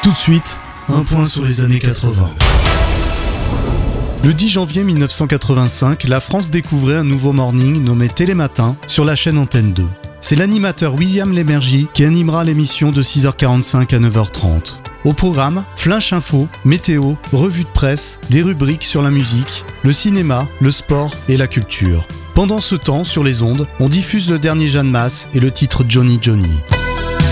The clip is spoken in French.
Tout de suite, un point sur les années 80. Le 10 janvier 1985, la France découvrait un nouveau morning nommé Télématin sur la chaîne Antenne 2. C'est l'animateur William Lémergie qui animera l'émission de 6h45 à 9h30. Au programme, Flash Info, météo, revue de presse, des rubriques sur la musique, le cinéma, le sport et la culture. Pendant ce temps, sur les ondes, on diffuse le dernier Jeanne Masse et le titre Johnny Johnny.